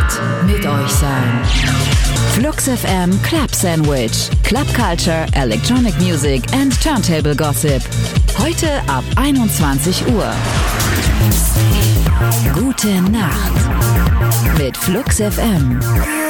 Nacht mit euch sein. Flux FM Club Sandwich. Club Culture, Electronic Music and Turntable Gossip. Heute ab 21 Uhr. Gute Nacht mit Flux FM.